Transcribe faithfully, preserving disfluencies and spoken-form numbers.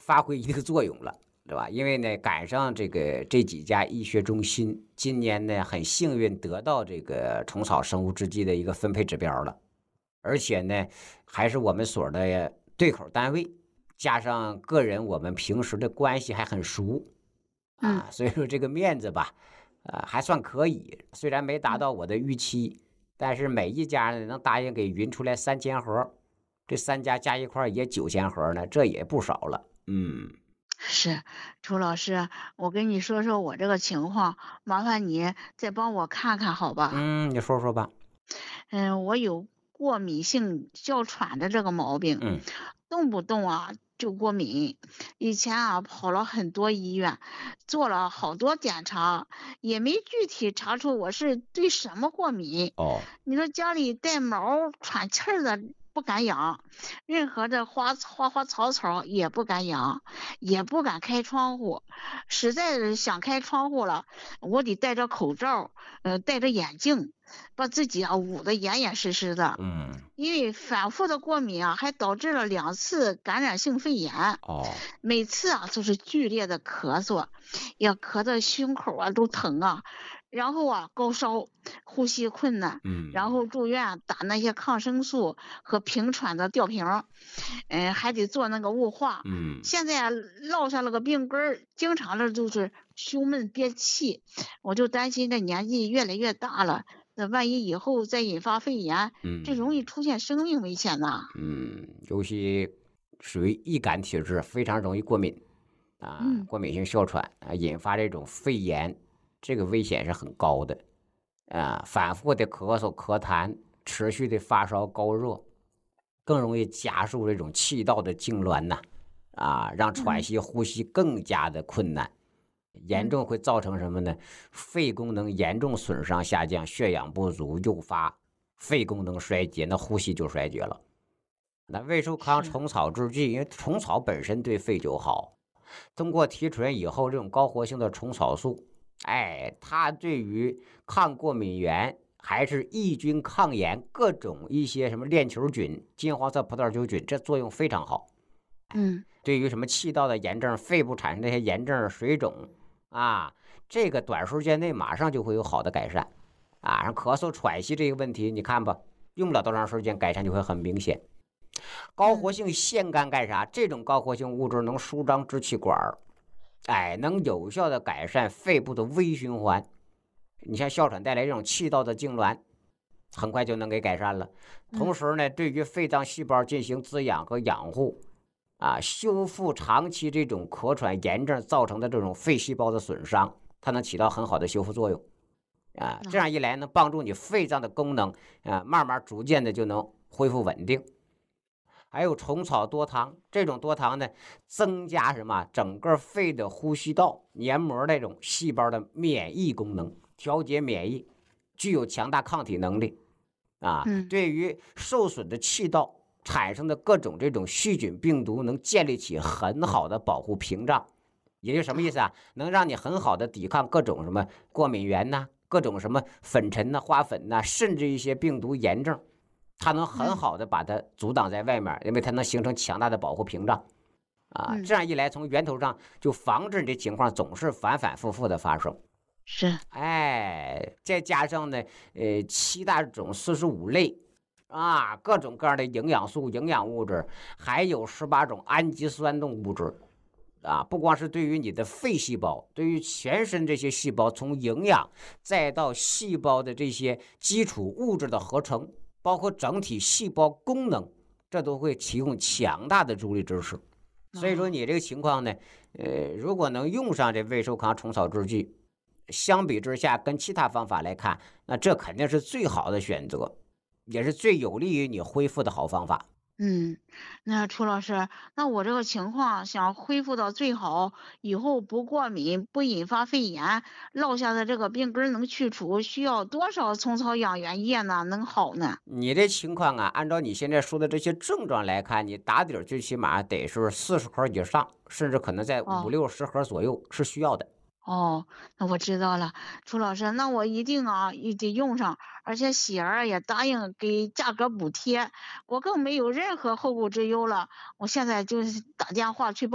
发挥一定作用了，对吧？因为呢，赶上这个这几家医学中心今年呢很幸运得到这个虫草生物制剂的一个分配指标了，而且呢还是我们所的对口单位，加上个人我们平时的关系还很熟嗯啊，所以说这个面子吧，呃还算可以，虽然没达嗯。 到我的预期，但是每一家呢能答应给匀出来三千盒，这三家加一块儿也九千盒呢，这也不少了。嗯是，楚老师，我跟你说说我这个情况，麻烦你再帮我看看好吧？ 嗯，你说说吧。 嗯，我有过敏性哮喘的这个毛病， 嗯动不动啊就过敏。以前啊跑了很多医院，做了好多检查，也没具体查出我是对什么过敏。 哦你说家里带毛喘气儿的不敢养，任何的花花花草草也不敢养，也不敢开窗户。实在是想开窗户了，我得戴着口罩，呃，戴着眼镜，把自己啊捂得严严实实的。 嗯因为反复的过敏啊，还导致了两次感染性肺炎， 哦每次啊都是剧烈的咳嗽，呀，咳得胸口啊都疼啊，然后啊高烧，呼吸困难，然嗯后住院打那些抗生素和平喘的吊瓶儿，嗯，还得做那个雾化。 嗯现在啊落下了个病根儿，经常的就是胸闷憋气，我就担心这年纪越来越大了，那万一以后再引发肺炎，这容易嗯出现生命危险呐。 嗯，尤其属于易感体质，非常容易过敏啊， 嗯过敏性哮喘啊，引发这种肺炎，这个危险是很高的啊。反复的咳嗽、咳痰，持续的发烧、高热，更容易加速这种气道的痉挛呐，啊，让喘嗯息、呼吸更加的困难。严嗯重会造成什么呢？肺功能严重损伤下降，血氧不足，诱发肺功能衰竭，那呼吸就衰竭了。那胃寿康是， 虫草制剂，因为虫草本身对肺就好，通过提纯以后，这种高活性的虫草素，哎，它对于抗过敏原还是抑菌抗炎各种一些什么链球菌、金黄色葡萄球菌，这作用非常好。 嗯对于什么气道的炎症、肺部产生那些炎症、水肿啊，这个短时间内马上就会有好的改善啊。像咳嗽、喘息这个问题，你看吧，用不了多长时间，改善就会很明显。高活嗯性腺苷干啥？这种高活性物质能舒张支气管儿，哎，能有效的改善肺部的微循环。你像哮喘带来这种气道的痉挛，很快就能给改善了。同嗯时呢，对于肺脏细胞进行滋养和养护，啊，修复长期这种咳喘炎症造成的这种肺细胞的损伤，它能起到很好的修复作用。啊，这样啊一来呢，帮助你肺脏的功能啊，慢慢逐渐的就能恢复稳定。还有虫草多糖，这种多糖呢，增加什么？整个肺的呼吸道黏膜那种细胞的免疫功能，调节免疫，具有强大抗体能力啊。 嗯对于受损的气道产生的各种这种细菌、病毒，能建立起很好的保护屏障。也就什么意思啊？能让你很好的抵抗各种什么过敏源呐、各种什么粉尘呐、花粉呐、甚至一些病毒炎症。它能很嗯好的把它阻挡在外面，因为它能形成强大的保护屏障啊。 嗯， 这样一来，从源头上就防止这情况总是反反复复的发生。 是， 哎，再加上呢，呃，七大种四十五类啊，各种各样的营养素、营养物质，还有十八种氨基酸动物质啊，不光是对于你的肺细胞，对于全身这些细胞，从营养再到细胞的这些基础物质的合成。包括整体细胞功能，这都会提供强大的助力支持。所以说哦。 你这个情况呢，呃，如果能用上这胃寿康虫草制剂，相比之下跟其他方法来看，那这肯定是最好的选择，也是最有利于你恢复的好方法。 嗯，那楚老师，那我这个情况想恢复到最好，以后不过敏，不引发肺炎，落下的这个病根儿能去除，需要多少虫草养元液呢？能好呢？ 你这情况啊，按照你现在说的这些症状来看，你打底儿最起码得是四十盒以上，甚至可能在五哦六十盒左右是需要的。 哦，那我知道了，楚老师，那我一定啊也得用上，而且喜儿也答应给价格补贴，我更没有任何后顾之忧了。我现在就是打电话去报。